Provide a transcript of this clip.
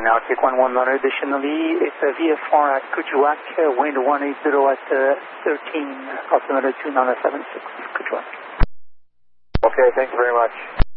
now take 111 additionally. It's a VFR at Kuujjuaq, wind 180 at 13, altimeter 2976, Kuujjuaq. Okay, thank you very much.